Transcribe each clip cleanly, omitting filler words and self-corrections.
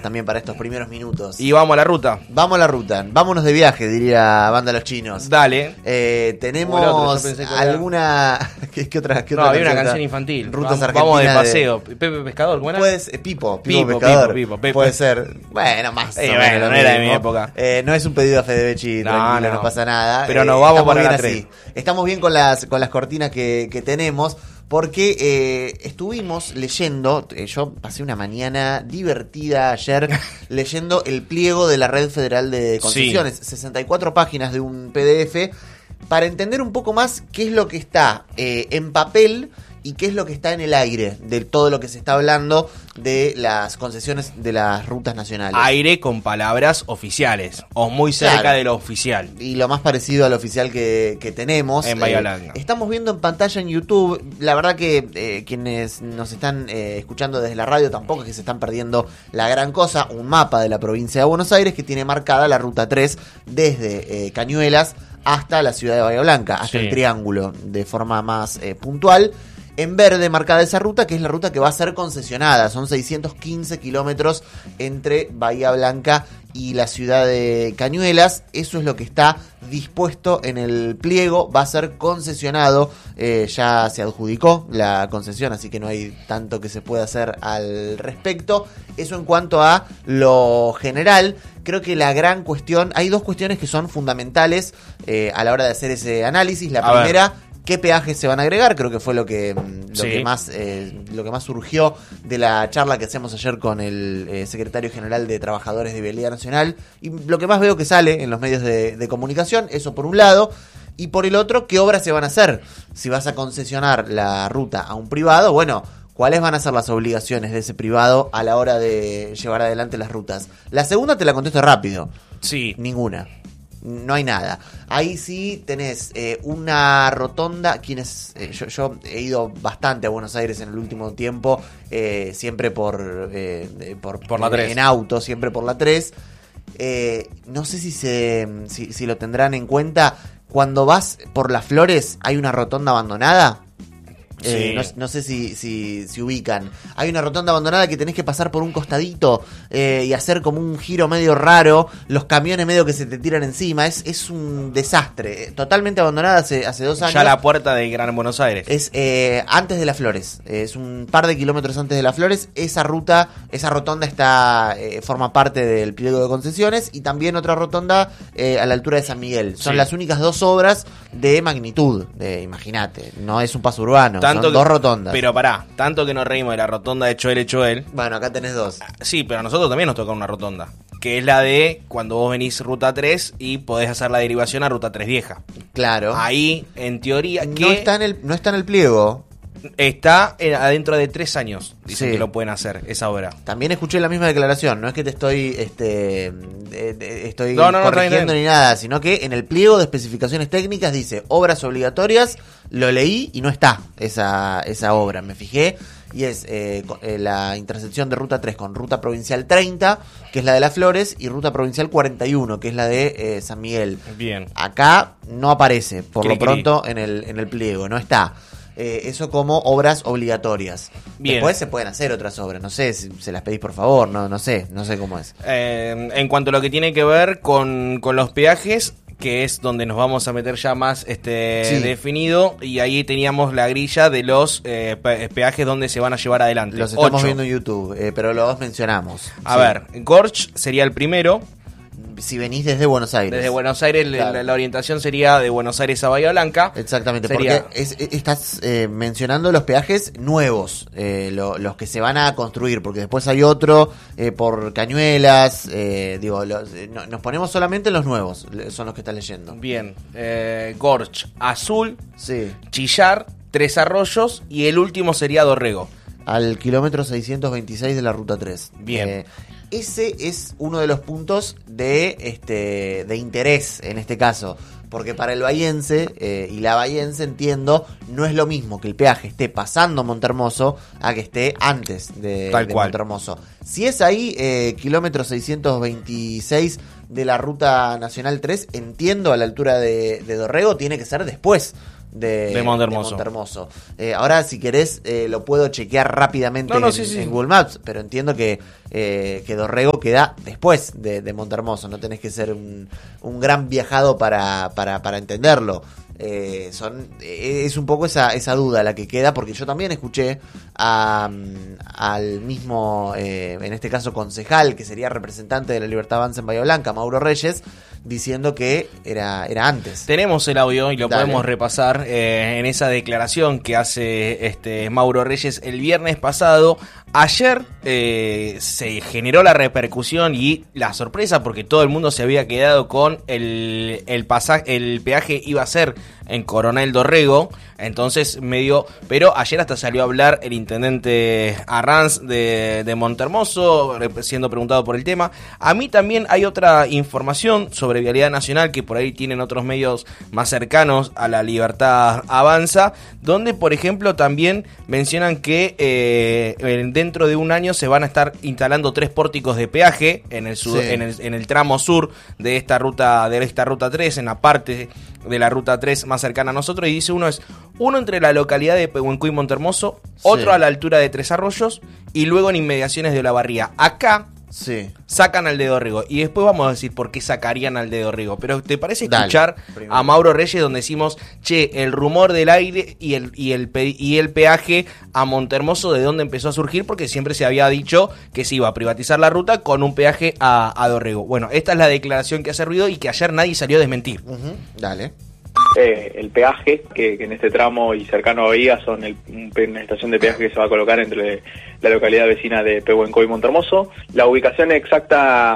también para estos primeros minutos. Y vamos a la ruta. Vamos a la ruta, vámonos de viaje, diría Banda Los Chinos. Dale. Tenemos alguna... ¿Qué otra? No, había una canción infantil. Rutas vamos de argentinas paseo. Pepe Pescador, ¿buena? Pues, Pipo Pescador. Pepe. Puede ser. Bueno, más o menos. Bueno, no era de mi época. No es un pedido a Fede Becci, tranquilo, no pasa nada. Pero nos vamos para la 3. Así. Estamos bien con las cortinas que tenemos. Porque estuvimos leyendo, yo pasé una mañana divertida ayer leyendo el pliego de la Red Federal de Concesiones, 64 páginas de un PDF, para entender un poco más qué es lo que está en papel y qué es lo que está en el aire de todo lo que se está hablando de las concesiones de las rutas nacionales. Aire con palabras oficiales, o muy cerca Claro. de lo oficial. Y lo más parecido al oficial que tenemos. En Bahía Blanca. Estamos viendo en pantalla en YouTube. La verdad que quienes nos están escuchando desde la radio tampoco es que se están perdiendo la gran cosa. Un mapa de la provincia de Buenos Aires que tiene marcada la ruta 3 desde Cañuelas hasta la ciudad de Bahía Blanca, hasta el Triángulo, de forma más puntual. En verde marcada esa ruta, que es la ruta que va a ser concesionada. Son 615 kilómetros entre Bahía Blanca y la ciudad de Cañuelas. Eso es lo que está dispuesto en el pliego. Va a ser concesionado. Ya se adjudicó la concesión, así que no hay tanto que se pueda hacer al respecto. Eso en cuanto a lo general. Creo que la gran cuestión... Hay dos cuestiones que son fundamentales a la hora de hacer ese análisis. La primera... ¿Qué peajes se van a agregar? Creo que fue lo que más surgió de la charla que hacemos ayer con el secretario general de Trabajadores de Vialidad Nacional. Y lo que más veo que sale en los medios de comunicación, eso por un lado. Y por el otro, ¿qué obras se van a hacer? Si vas a concesionar la ruta a un privado, bueno, ¿cuáles van a ser las obligaciones de ese privado a la hora de llevar adelante las rutas? La segunda te la contesto rápido. Sí. Ninguna. No hay nada. Ahí sí tenés una rotonda. Yo he ido bastante a Buenos Aires en el último tiempo, siempre por la 3. En auto, siempre por la 3. No sé si lo tendrán en cuenta. Cuando vas por Las Flores, hay una rotonda abandonada. Sí. No sé si ubican. Hay una rotonda abandonada que tenés que pasar por un costadito y hacer como un giro medio raro. Los camiones medio que se te tiran encima. Es un desastre. Totalmente abandonada hace 2 años. Ya la puerta de Gran Buenos Aires. Es antes de Las Flores. Es un par de kilómetros antes de Las Flores. Esa rotonda forma parte del pliego de concesiones. Y también otra rotonda a la altura de San Miguel. Son las únicas 2 obras de magnitud. Imagínate, no es un paso urbano. Son 2 rotondas. Pero pará, tanto que nos reímos de la rotonda de Choel. Bueno, acá tenés 2. Sí, pero a nosotros también nos toca una rotonda. Que es la de cuando vos venís ruta 3 y podés hacer la derivación a ruta 3 vieja. Claro. Ahí, en teoría, no está en el pliego. Está adentro de 3 años. Dicen que lo pueden hacer, esa obra. También escuché la misma declaración. No es que te estoy corrigiendo ni nada, sino que en el pliego de especificaciones técnicas dice obras obligatorias. Lo leí y no está esa obra. Me fijé y es la intersección de ruta 3 con ruta provincial 30, que es la de Las Flores, y ruta provincial 41, que es la de San Miguel. Bien. Acá no aparece, por lo pronto, en el pliego. No está. Eso como obras obligatorias. Bien. Después se pueden hacer otras obras, no sé si se las pedís por favor, no sé cómo es. En cuanto a lo que tiene que ver con los peajes, que es donde nos vamos a meter ya más definido, y ahí teníamos la grilla de los peajes donde se van a llevar adelante. Los estamos 8. viendo en YouTube, pero los mencionamos. A ver, Gorch sería el primero. Si venís desde Buenos Aires. Desde Buenos Aires, claro. La orientación sería de Buenos Aires a Bahía Blanca. Exactamente, porque estás mencionando los peajes nuevos, los que se van a construir, porque después hay otro por Cañuelas, nos ponemos solamente en los nuevos, son los que estás leyendo. Bien, Gorch, Azul, sí. Chillar, Tres Arroyos y el último sería Dorrego. Al kilómetro 626 de la ruta 3. Bien. Ese es uno de los puntos de interés en este caso, porque para el bahiense y la bahiense, entiendo, no es lo mismo que el peaje esté pasando Montermoso a que esté antes de Montermoso. Si es ahí, kilómetro 626 de la ruta nacional 3, entiendo, a la altura de Dorrego, tiene que ser después de Montermoso. Ahora, si querés, lo puedo chequear rápidamente en Google Maps, pero entiendo que Dorrego queda después de Montermoso. No tenés que ser un gran viajado para entenderlo. Es un poco esa duda la que queda, porque yo también escuché al mismo, en este caso concejal, que sería representante de la Libertad Avanza en Bahía Blanca, Mauro Reyes, diciendo que era antes. Tenemos el audio y lo podemos repasar en esa declaración que hace Mauro Reyes el viernes pasado. Ayer se generó la repercusión y la sorpresa, porque todo el mundo se había quedado con el peaje iba a ser en Coronel Dorrego, entonces pero ayer hasta salió a hablar el intendente Arranz de Montermoso, siendo preguntado por el tema. A mí también hay otra información sobre Vialidad Nacional que por ahí tienen otros medios más cercanos a la Libertad Avanza, donde por ejemplo también mencionan que dentro de un año se van a estar instalando 3 pórticos de peaje en el tramo sur de esta ruta 3, en la parte de la ruta 3 más cercana a nosotros, y dice uno entre la localidad de Pehuencoy y Montermoso, otro a la altura de Tres Arroyos y luego en inmediaciones de Olavarría. Acá sacan al de Dorrego y después vamos a decir por qué sacarían al de Dorrego, pero ¿te parece escuchar a Mauro Reyes donde decimos, el rumor del aire y el peaje a Montermoso, de dónde empezó a surgir? Porque siempre se había dicho que se iba a privatizar la ruta con un peaje a Dorrego. Bueno, esta es la declaración que hace ruido y que ayer nadie salió a desmentir. Dale. El peaje, que en este tramo y cercano a Bahía son una estación de peaje que se va a colocar entre la localidad vecina de Pehuencoy y Montermoso. La ubicación exacta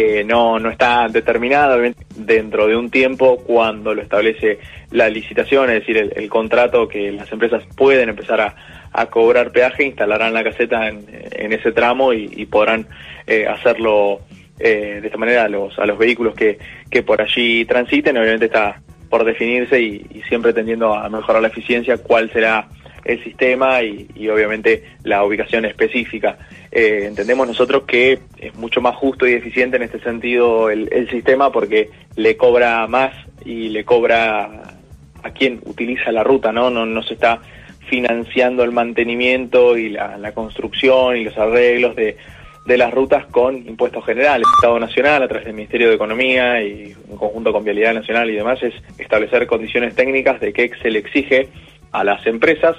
no está determinada. Dentro de un tiempo, cuando lo establece la licitación, es decir, el contrato, que las empresas pueden empezar a cobrar peaje, instalarán la caseta en ese tramo y podrán hacerlo de esta manera a los vehículos que por allí transiten. Obviamente está por definirse y siempre tendiendo a mejorar la eficiencia, cuál será el sistema y obviamente la ubicación específica. Entendemos nosotros que es mucho más justo y eficiente en este sentido el sistema, porque le cobra más y le cobra a quien utiliza la ruta, no se está financiando el mantenimiento y la construcción y los arreglos de las rutas con impuestos generales. El Estado Nacional, a través del Ministerio de Economía y en conjunto con Vialidad Nacional y demás, es establecer condiciones técnicas de qué se le exige a las empresas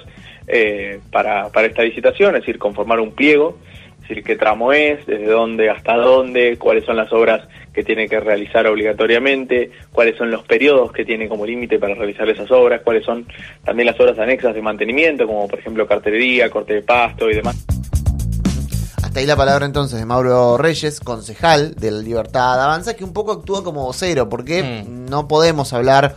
para esta licitación, es decir, conformar un pliego, es decir, qué tramo es, desde dónde hasta dónde, cuáles son las obras que tiene que realizar obligatoriamente, cuáles son los periodos que tiene como límite para realizar esas obras, cuáles son también las obras anexas de mantenimiento, como por ejemplo cartelería, corte de pasto y demás. Hasta ahí la palabra entonces de Mauro Reyes, concejal de la Libertad Avanza, que un poco actúa como vocero, porque no nos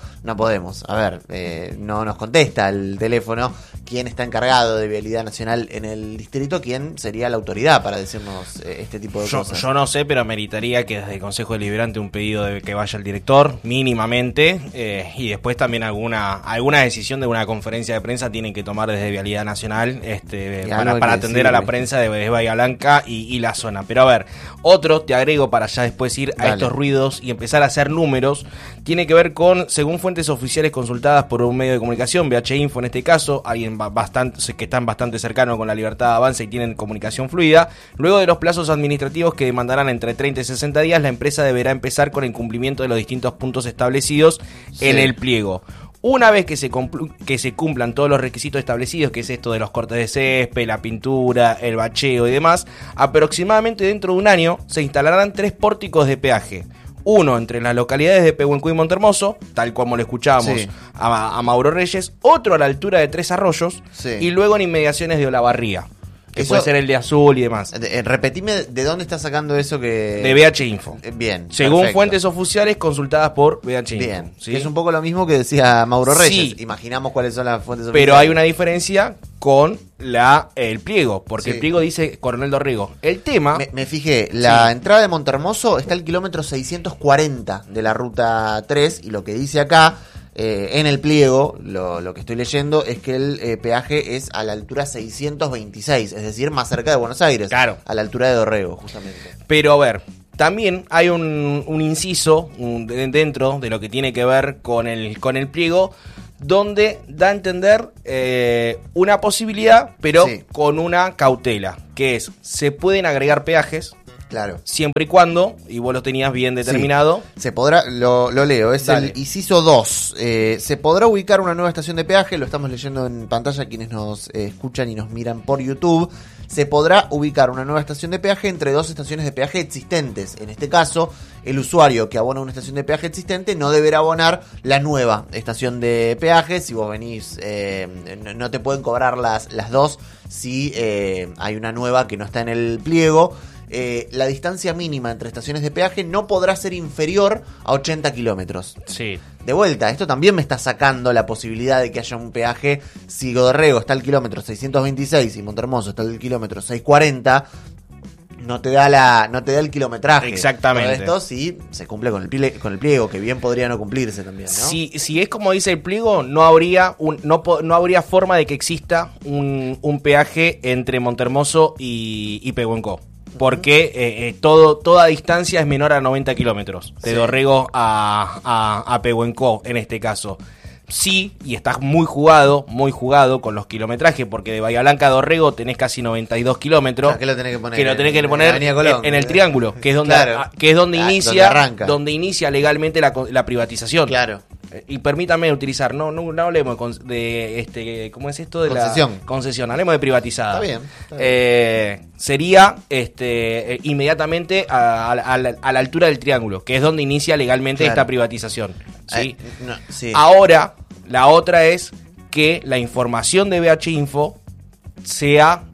contesta el teléfono quién está encargado de Vialidad Nacional en el distrito, quién sería la autoridad para decirnos este tipo de cosas. Yo no sé, pero meritaría que desde el Consejo Deliberante un pedido de que vaya el director, mínimamente, y después también alguna decisión de una conferencia de prensa tienen que tomar desde Vialidad Nacional para atender a la prensa de Bahía Blanca y la zona. Pero a ver, te agrego para ya después ir a estos ruidos y empezar a hacer números. Tiene que ver con, según fuentes oficiales consultadas por un medio de comunicación, BH Info en este caso, alguien que están bastante cercanos con la Libertad Avanza y tienen comunicación fluida, luego de los plazos administrativos que demandarán entre 30 y 60 días, la empresa deberá empezar con el cumplimiento de los distintos puntos establecidos en el pliego. Una vez que se cumplan todos los requisitos establecidos, que es esto de los cortes de césped, la pintura, el bacheo y demás, aproximadamente dentro de un año se instalarán 3 pórticos de peaje. Uno entre las localidades de Pehuencoy y Montermoso, tal como lo escuchábamos a Mauro Reyes, otro a la altura de Tres Arroyos y luego en inmediaciones de Olavarría, que puede ser el de Azul y demás. Repetime, ¿de dónde está sacando eso que...? De BH Info. Bien, según perfecto. Fuentes oficiales consultadas por BH Info. Bien, ¿sí? Que es un poco lo mismo que decía Mauro Reyes. Imaginamos cuáles son las fuentes oficiales. Pero hay una diferencia con el pliego, porque el pliego dice Coronel Dorrego. El tema... Me fijé, la entrada de Montermoso está al kilómetro 640 de la ruta 3, y lo que dice acá... en el pliego, lo que estoy leyendo es que el peaje es a la altura 626, es decir, más cerca de Buenos Aires, claro, a la altura de Dorrego, justamente. Pero a ver, también hay un inciso dentro de lo que tiene que ver con el pliego, donde da a entender una posibilidad, pero Sí. con una cautela, que es, se pueden agregar peajes, Claro. siempre y cuando, y vos lo tenías bien determinado. Se podrá, lo leo, es Dale. el inciso 2. Se podrá ubicar una nueva estación de peaje, lo estamos leyendo en pantalla quienes nos escuchan y nos miran por YouTube. Se podrá ubicar una nueva estación de peaje entre dos estaciones de peaje existentes. En este caso, el usuario que abona una estación de peaje existente no deberá abonar la nueva estación de peaje. Si vos venís, no te pueden cobrar las dos si hay una nueva que no está en el pliego. La distancia mínima entre estaciones de peaje no podrá ser inferior a 80 kilómetros. Sí. De vuelta, esto también me está sacando la posibilidad de que haya un peaje. Si Dorrego está al kilómetro 626 y Montermoso está al kilómetro 640, no te da el kilometraje. Exactamente. Todo esto sí se cumple con el pliego, que bien podría no cumplirse también, ¿no? Si es como dice el pliego, no habría no habría forma de que exista un peaje entre Montermoso y Pehuenco. Porque toda distancia es menor a 90 kilómetros de Sí. Dorrego a Pehuenco en este caso. Sí, y estás muy jugado con los kilometrajes, porque de Bahía Blanca a Dorrego tenés casi 92 kilómetros. Claro, ¿qué lo tenés que poner? Que lo tenés que En poner Avenida Colón. en el triángulo, que es donde, Claro. donde Donde arranca. inicia legalmente la privatización. Claro. Y permítanme utilizar, no hablemos de ¿cómo es esto? De Concesión. la concesión, hablemos de privatizada. Está bien. Sería inmediatamente a la altura del triángulo, que es donde inicia legalmente Claro. esta privatización. ¿sí? Sí. Ahora, la otra es que la información de BH Info sea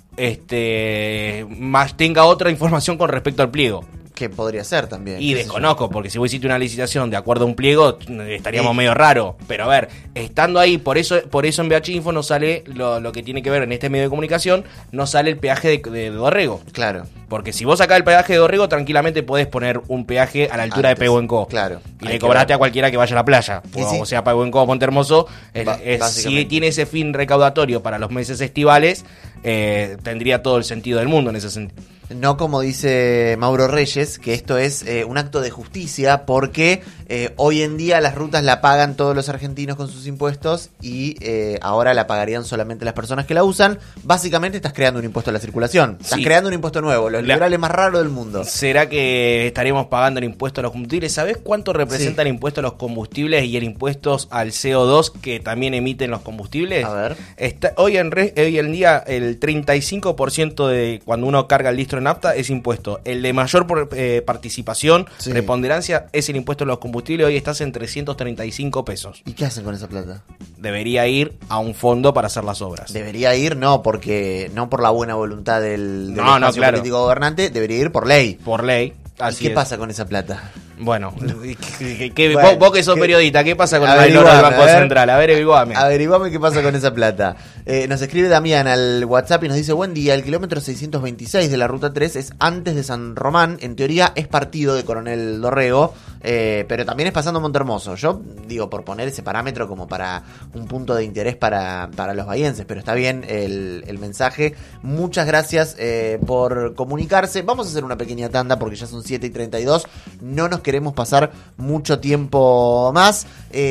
tenga otra información con respecto al pliego. Que podría ser también. Y qué sé desconozco, porque si vos hiciste una licitación de acuerdo a un pliego, estaríamos Sí. medio raro. Pero a ver, estando ahí, por eso en BH Info no sale lo que tiene que ver en este medio de comunicación, no sale el peaje de Dorrego. yo. Claro. Porque si vos sacás el peaje de Dorrego, tranquilamente podés poner un peaje a la altura Antes, de Pehuenco. claro. Y Hay le que cobraste ver. a cualquiera que vaya a la playa. Y sí. O sea, Pehuenco o Montermoso. Si Básicamente. tiene ese fin recaudatorio para los meses estivales, tendría todo el sentido del mundo en ese sentido. No como dice Mauro Reyes, que esto es un acto de justicia porque hoy en día las rutas la pagan todos los argentinos con sus impuestos y ahora la pagarían solamente las personas que la usan. Básicamente estás creando un impuesto a la circulación. Estás Sí. creando un impuesto nuevo, los liberales más raros del mundo. ¿Será que estaremos pagando el impuesto a los combustibles? ¿Sabés cuánto representa el impuesto a los combustibles y el impuesto al CO2 que también emiten los combustibles? A ver. Hoy en día el 35% de cuando uno carga el litro de nafta es impuesto. El de mayor participación, Sí. preponderancia, es el impuesto a los combustibles. Hoy estás en 335 pesos. ¿Y qué hacen con esa plata? Debería ir a un fondo para hacer las obras. Debería ir, no por la buena voluntad del No, espacio claro. político gobernante, debería ir por ley. Por ley. ¿Y Así qué es. pasa con esa plata? Bueno, Bueno, vos que sos ¿qué? periodista, ¿qué pasa con el Averiguame, valor del Banco a ver. Central? A ver, averiguame. Averiguame qué pasa con esa plata. Nos escribe Damián al WhatsApp y nos dice: buen día, el kilómetro 626 de la ruta 3 es antes de San Román. En teoría es partido de Coronel Dorrego, pero también es pasando Montermoso. Yo digo, por poner ese parámetro como para un punto de interés para los bahienses, pero está bien el mensaje. Muchas gracias por comunicarse. Vamos a hacer una pequeña tanda porque ya son 7:32. No nos queremos pasar mucho tiempo más.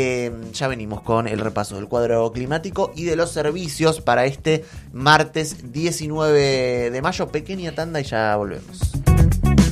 Ya venimos con el repaso del cuadro climático y de los servicios para este martes 19 de mayo. Pequeña tanda y ya volvemos.